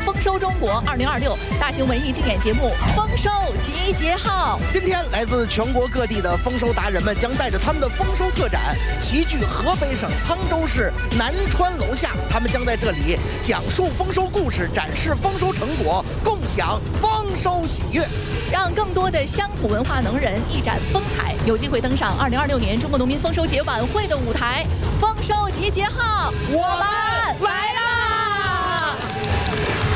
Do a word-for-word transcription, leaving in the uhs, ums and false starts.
丰收中国二零二六大型文艺竞演节目《丰收集结号》。 今天，来自全国各地的丰收达人们将带着他们的丰收特展齐聚河北省沧州市南川楼下，他们将在这里讲述丰收故事，展示丰收成果，共享丰收喜悦， 让更多的乡土文化能人一展风采，有机会登上二零二六年中国农民丰收节晚会的舞台。丰收集结号，我们来。